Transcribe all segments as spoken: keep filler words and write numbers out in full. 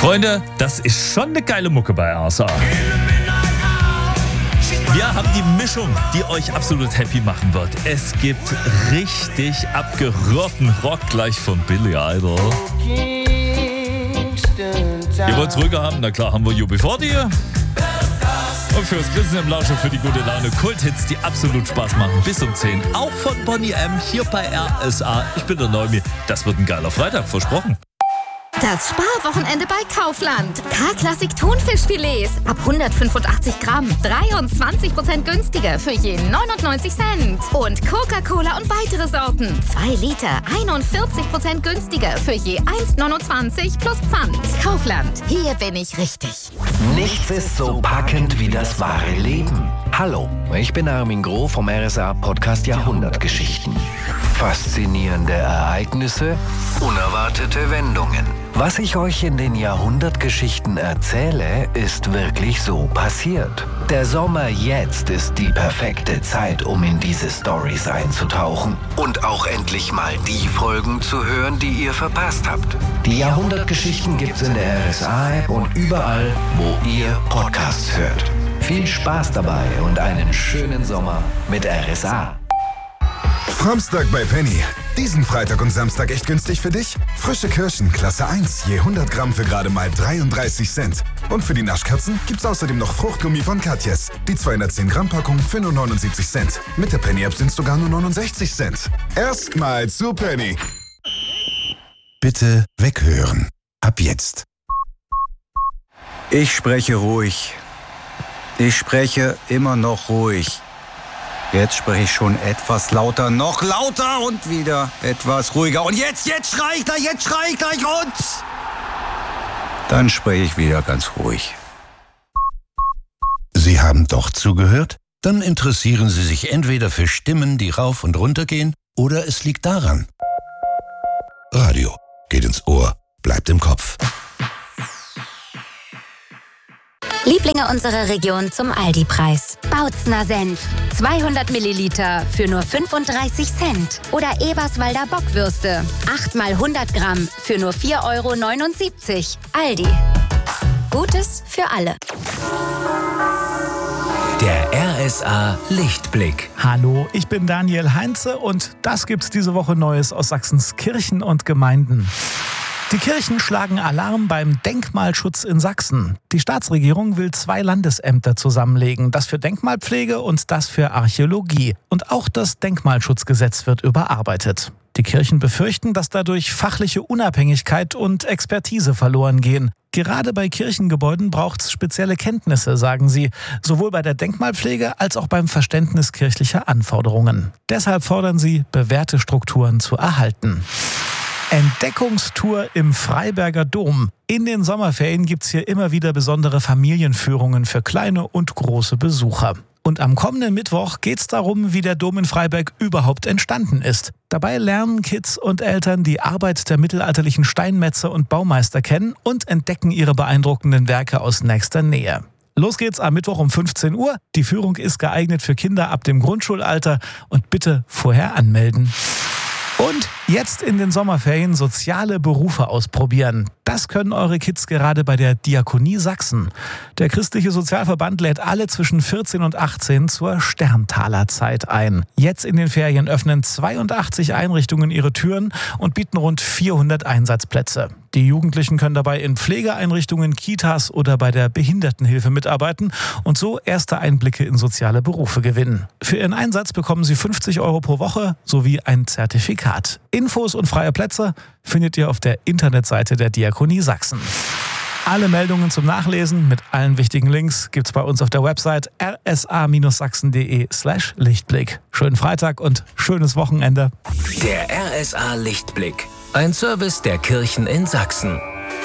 Freunde, das ist schon eine geile Mucke bei R S A. Wir haben die Mischung, die euch absolut happy machen wird. Es gibt richtig abgerührten Rock gleich von Billy Idol. Ihr wollt es ruhiger haben? Na klar, haben wir U B vierzig. Und fürs Grinsen im Lauscher, für die gute Laune, Kulthits, die absolut Spaß machen. Bis um zehn. Auch von Bonnie M. hier bei R S A. Ich bin der Neumi. Das wird ein geiler Freitag, versprochen. Das Sparwochenende bei Kaufland. K-Klassik Thunfischfilets ab hundertfünfundachtzig Gramm. dreiundzwanzig Prozent günstiger für je neunundneunzig Cent. Und Coca-Cola und weitere Sorten. zwei Liter, einundvierzig Prozent günstiger für je eins neunundzwanzig plus Pfand. Kaufland, hier bin ich richtig. Nichts ist so packend wie das wahre Leben. Hallo, ich bin Armin Groh vom R S A-Podcast Jahrhundertgeschichten. Faszinierende Ereignisse, unerwartete Wendungen. Was ich euch in den Jahrhundertgeschichten erzähle, ist wirklich so passiert. Der Sommer jetzt ist die perfekte Zeit, um in diese Storys einzutauchen und auch endlich mal die Folgen zu hören, die ihr verpasst habt. Die Jahrhundertgeschichten gibt's in der R S A-App und überall, wo ihr Podcasts hört. Viel Spaß dabei und einen schönen Sommer mit R S A. Framstag bei Penny. Diesen Freitag und Samstag echt günstig für dich? Frische Kirschen, Klasse eins, je hundert Gramm für gerade mal dreiunddreißig Cent. Und für die Naschkatzen gibt's außerdem noch Fruchtgummi von Katjes. Die zweihundertzehn Gramm Packung für nur neunundsiebzig Cent. Mit der Penny-App sind's sogar nur neunundsechzig Cent. Erstmal zu Penny. Bitte weghören. Ab jetzt. Ich spreche ruhig. Ich spreche immer noch ruhig. Jetzt spreche ich schon etwas lauter, noch lauter und wieder etwas ruhiger. Und jetzt, jetzt schrei ich gleich, jetzt schrei ich gleich und... Dann spreche ich wieder ganz ruhig. Sie haben doch zugehört? Dann interessieren Sie sich entweder für Stimmen, die rauf und runter gehen, oder es liegt daran. Radio geht ins Ohr, bleibt im Kopf. Lieblinge unserer Region zum Aldi-Preis. Bautzner Senf. zweihundert Milliliter für nur fünfunddreißig Cent. Oder Eberswalder Bockwürste. acht mal hundert Gramm für nur vier Euro neunundsiebzig. Aldi. Gutes für alle. Der R S A Lichtblick. Hallo, ich bin Daniel Heinze und das gibt's diese Woche Neues aus Sachsens Kirchen und Gemeinden. Die Kirchen schlagen Alarm beim Denkmalschutz in Sachsen. Die Staatsregierung will zwei Landesämter zusammenlegen, das für Denkmalpflege und das für Archäologie. Und auch das Denkmalschutzgesetz wird überarbeitet. Die Kirchen befürchten, dass dadurch fachliche Unabhängigkeit und Expertise verloren gehen. Gerade bei Kirchengebäuden braucht es spezielle Kenntnisse, sagen sie, sowohl bei der Denkmalpflege als auch beim Verständnis kirchlicher Anforderungen. Deshalb fordern sie, bewährte Strukturen zu erhalten. Entdeckungstour im Freiberger Dom. In den Sommerferien gibt's hier immer wieder besondere Familienführungen für kleine und große Besucher. Und am kommenden Mittwoch geht's darum, wie der Dom in Freiberg überhaupt entstanden ist. Dabei lernen Kids und Eltern die Arbeit der mittelalterlichen Steinmetze und Baumeister kennen und entdecken ihre beeindruckenden Werke aus nächster Nähe. Los geht's am Mittwoch um fünfzehn Uhr. Die Führung ist geeignet für Kinder ab dem Grundschulalter und bitte vorher anmelden. Und jetzt in den Sommerferien soziale Berufe ausprobieren. Das können eure Kids gerade bei der Diakonie Sachsen. Der christliche Sozialverband lädt alle zwischen vierzehn und achtzehn zur Sterntaler-Zeit ein. Jetzt in den Ferien öffnen zweiundachtzig Einrichtungen ihre Türen und bieten rund vierhundert Einsatzplätze. Die Jugendlichen können dabei in Pflegeeinrichtungen, Kitas oder bei der Behindertenhilfe mitarbeiten und so erste Einblicke in soziale Berufe gewinnen. Für ihren Einsatz bekommen sie fünfzig Euro pro Woche sowie ein Zertifikat. Infos und freie Plätze findet ihr auf der Internetseite der Diakonie Sachsen. Alle Meldungen zum Nachlesen mit allen wichtigen Links gibt's bei uns auf der Website r s a sachsen punkt d e slash Lichtblick. Schönen Freitag und schönes Wochenende. Der R S A Lichtblick. Ein Service der Kirchen in Sachsen.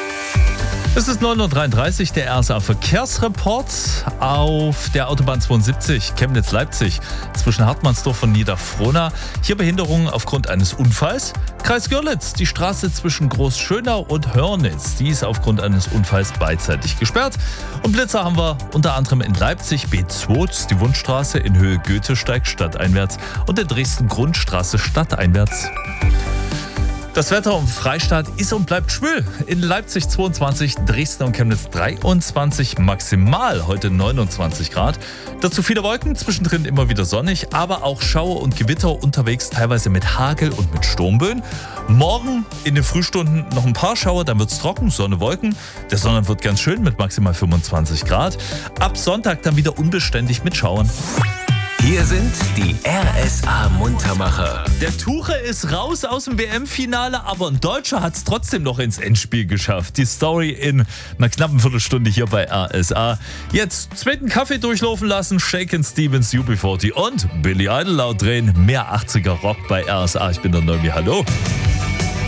Es ist neun Uhr dreiunddreißig, der R S A Verkehrsreport auf der Autobahn zweiundsiebzig Chemnitz-Leipzig zwischen Hartmannsdorf und Niederfrohna. Hier Behinderungen aufgrund eines Unfalls. Kreis Görlitz, die Straße zwischen Großschönau und Hörnitz, die ist aufgrund eines Unfalls beidseitig gesperrt. Und Blitzer haben wir unter anderem in Leipzig B zwei, die Wundstraße in Höhe Goethesteig stadteinwärts und in Dresden Grundstraße stadteinwärts. Das Wetter im Freistaat ist und bleibt schwül. In Leipzig zweiundzwanzig, Dresden und Chemnitz dreiundzwanzig, maximal heute neunundzwanzig Grad. Dazu viele Wolken, zwischendrin immer wieder sonnig, aber auch Schauer und Gewitter unterwegs, teilweise mit Hagel und mit Sturmböen. Morgen in den Frühstunden noch ein paar Schauer, dann wird es trocken, Sonne, Wolken. Der Sonnabend wird ganz schön mit maximal fünfundzwanzig Grad. Ab Sonntag dann wieder unbeständig mit Schauern. Hier sind die R S A-Muntermacher. Der Tuche ist raus aus dem W M-Finale, aber ein Deutscher hat es trotzdem noch ins Endspiel geschafft. Die Story in einer knappen Viertelstunde hier bei R S A. Jetzt zweiten Kaffee durchlaufen lassen, Shakin' Stevens, U B vierzig und Billy Idol laut drehen. Mehr achtziger Rock bei R S A. Ich bin der Neumi, hallo.